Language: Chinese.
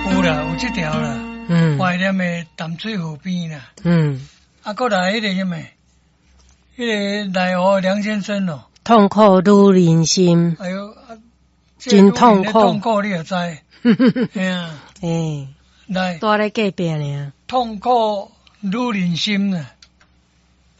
有啦，有这条啦。怀念的淡水河边啦。过来迄个什么，迄个奈何梁先生哦。 痛苦如人心。 哎呦， 真痛苦。 痛苦你也知。嘿啊。 哎。 来。 住咧隔壁尔。 痛苦如人心啊。